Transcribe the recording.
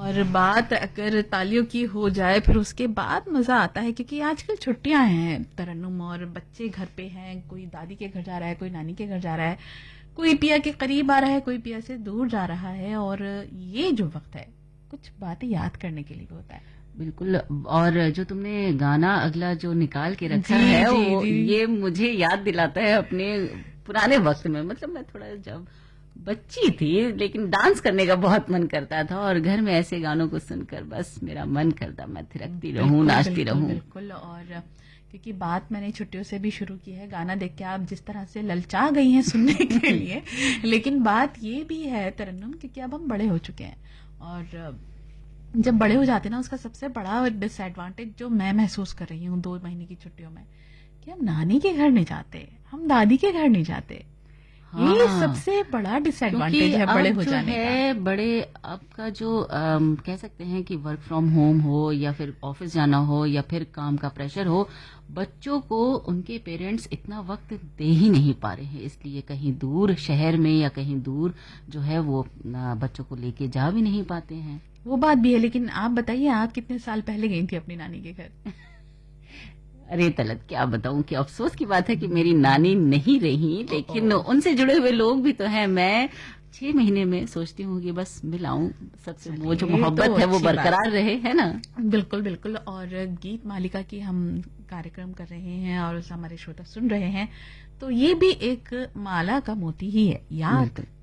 और बात अगर तालियों की हो जाए फिर उसके बाद मजा आता है, क्योंकि आजकल छुट्टियां हैं तरन्नुम, और बच्चे घर पे हैं, कोई दादी के घर जा रहा है, कोई नानी के घर जा रहा है, कोई पिया के करीब आ रहा है, कोई पिया से दूर जा रहा है, और ये जो वक्त है कुछ बातें याद करने के लिए होता है। बिल्कुल। और जो तुमने गाना अगला जो निकाल के रखा जी, है जी, वो जी। ये मुझे याद दिलाता है अपने पुराने वक्त में। मतलब मैं थोड़ा जब बच्ची थी लेकिन डांस करने का बहुत मन करता था, और घर में ऐसे गानों को सुनकर बस मेरा मन करता मैं थिरकती रहूं, नाचती रहूं। बिल्कुल। और क्योंकि बात मैंने छुट्टियों से भी शुरू की है, गाना देख के आप जिस तरह से ललचा गई हैं सुनने के लिए, लेकिन बात ये भी है तरन्नुम, क्योंकि अब हम बड़े हो चुके हैं, और जब बड़े हो जाते हैं ना, उसका सबसे बड़ा डिसएडवांटेज जो मैं महसूस कर रही हूँ 2 महीने की छुट्टियों में, कि हम नानी के घर नहीं जाते, हम दादी के घर नहीं जाते। ये हाँ, सबसे बड़ा डिसएडवांटेज क्योंकि है बड़े अब हो जो जाने का। है बड़े आपका जो कह सकते हैं कि वर्क फ्रॉम होम हो या फिर ऑफिस जाना हो या फिर काम का प्रेशर हो, बच्चों को उनके पेरेंट्स इतना वक्त दे ही नहीं पा रहे हैं, इसलिए कहीं दूर शहर में या कहीं दूर जो है वो बच्चों को लेके जा भी नहीं पाते हैं। वो बात भी है, लेकिन आप बताइए, आप कितने साल पहले गई थी अपनी नानी के घर? अरे तलत क्या बताऊं कि अफसोस की बात है कि मेरी नानी नहीं रही, लेकिन उनसे जुड़े हुए लोग भी तो हैं। मैं 6 महीने में सोचती हूँ कि बस मिलाऊं सबसे, वो जो मोहब्बत तो है वो अच्छी बरकरार रहे, है ना। बिल्कुल बिल्कुल। और गीत मालिका की हम कार्यक्रम कर रहे हैं और हमारे श्रोता सुन रहे हैं, तो ये भी एक माला का मोती ही है, याद